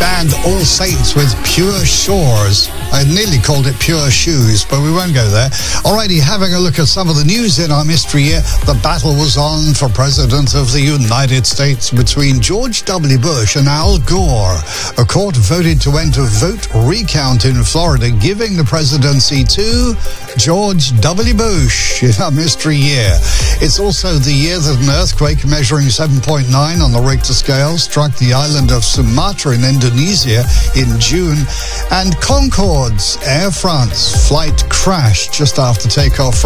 band All Saints with Pure Shores. I nearly called it Pure Shoes, but we won't go there. Alrighty, having a look at some of the news in our mystery year. The battle was on for President of the United States between George W. Bush and Al Gore. A court voted to end a vote recount in Florida, giving the presidency to George W. Bush in our mystery year. It's also the year that an earthquake measuring 7.9 on the Richter scale struck the island of Sumatra in Indonesia in June, and Concorde's Air France flight crashed just after takeoff